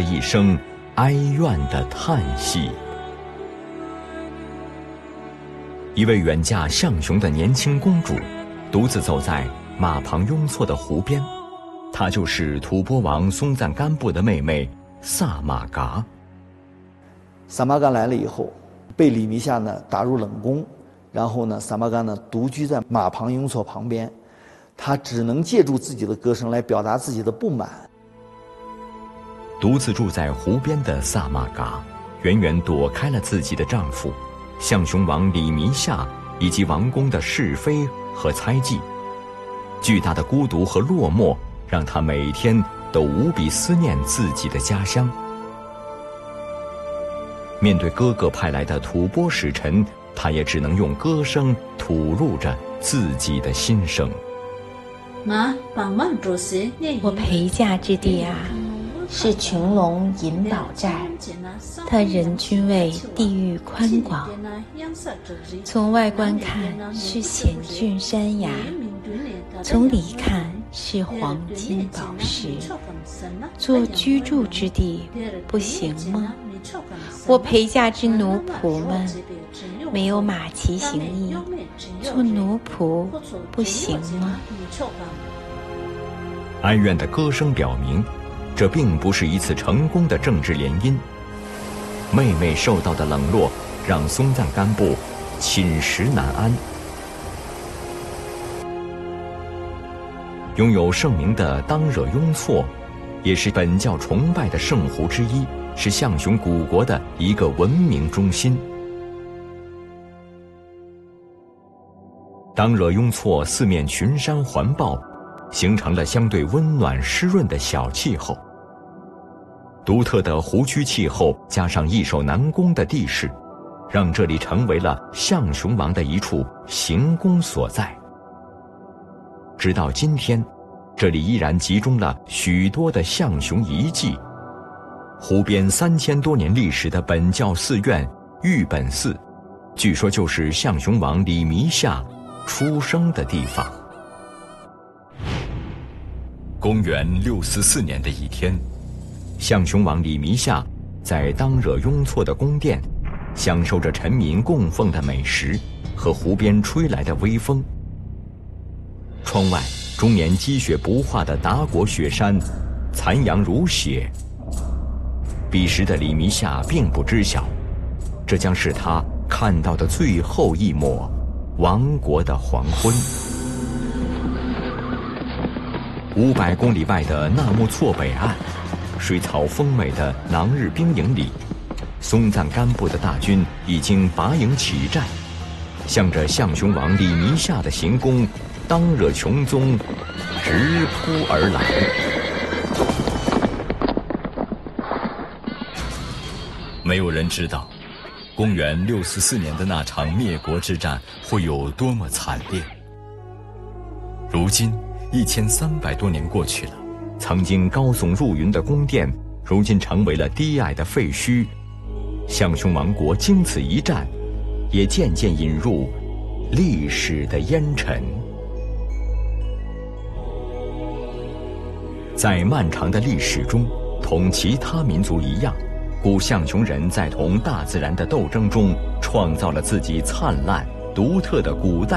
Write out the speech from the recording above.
一声哀怨的叹息。一位远嫁象雄的年轻公主，独自走在马旁雍错的湖边，她就是吐蕃王松赞干布的妹妹萨玛噶。 萨玛噶来了以后，被李弥夏呢打入冷宫，然后呢，萨玛噶呢独居在马旁雍错旁边，她只能借助自己的歌声来表达自己的不满。 独自住在湖边的萨玛噶，远远躲开了自己的丈夫象雄王李弥夏以及王宫的是非和猜忌。巨大的孤独和落寞让她每天都无比思念自己的家乡。面对哥哥派来的吐蕃使臣，她也只能用歌声吐露着自己的心声。 我陪嫁之地啊，是群龙引宝寨，它人均位，地域宽广。从外观看是险峻山崖，从里看是黄金宝石。做居住之地不行吗？我陪嫁之奴仆们没有马骑行役，做奴仆不行吗？ 哀怨的歌声表明，这并不是一次成功的政治联姻。妹妹受到的冷落让松赞干布寝食难安。拥有盛名的当惹雍错，也是本教崇拜的圣湖之一，是象雄古国的一个文明中心。当惹雍错四面群山环抱，形成了相对温暖湿润的小气候。独特的湖区气候加上易守难攻的地势，让这里成为了象雄王的一处行宫所在。直到今天，这里依然集中了许多的象雄遗迹。湖边3000多年历史的本教寺院玉本寺，据说就是象雄王李弥夏出生的地方。公元644年的一天，象雄王李弥夏在当惹雍错的宫殿，享受着臣民供奉的美食和湖边吹来的微风。窗外终年积雪不化的达国雪山残阳如血。彼时的李弥夏并不知晓，这将是他看到的最后一抹亡国的黄昏。500公里外的纳木错北岸，水草丰美的囊日兵营里，松赞干布的大军已经拔营起战，向着象雄王李弥夏的行宫当惹琼宗直扑而来。没有人知道，公元644年的那场灭国之战会有多么惨烈。如今1300多年过去了，曾经高耸入云的宫殿，如今成为了低矮的废墟。象雄王国经此一战，也渐渐引入历史的烟尘。在漫长的历史中，同其他民族一样，古象雄人在同大自然的斗争中，创造了自己灿烂独特的古代